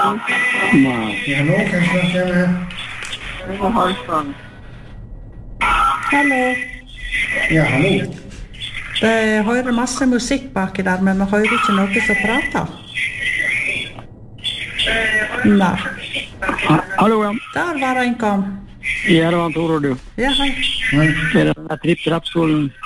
Nei. Ja, hallo, kanskje jeg kjenner? Hallo. Ja, hallo. Jeg hører masse musikk baki der, men vi hører ikke noe som prater. Nei. Hallo, ja. Der var det en kom. Ja, det var Tore, du. Ja, hei. Hei. Det er den der tripp-trapp-skolen.